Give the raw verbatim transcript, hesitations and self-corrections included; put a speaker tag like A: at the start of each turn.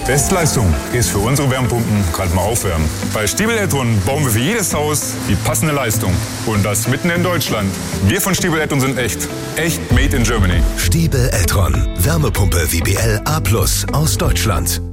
A: Bestleistung ist für unsere Wärmepumpen gerade mal aufwärmen. Bei Stiebel Eltron bauen wir für jedes Haus die passende Leistung. Und das mitten in Deutschland. Wir von Stiebel Eltron sind echt. Echt made in Germany.
B: Stiebel Eltron. Wärmepumpe W B L A plus aus Deutschland.